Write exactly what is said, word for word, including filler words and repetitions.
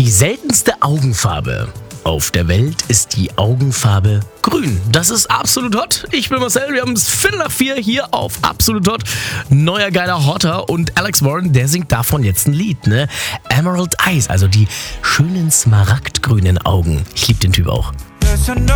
Die seltenste Augenfarbe auf der Welt ist die Augenfarbe grün. Das ist absolut hot. Ich bin Marcel, wir haben es Viertel nach vier hier auf Absolut Hot. Neuer geiler Hotter und Alex Warren, der singt davon jetzt ein Lied, ne? Emerald Eyes, also die schönen smaragdgrünen Augen. Ich liebe den Typ auch.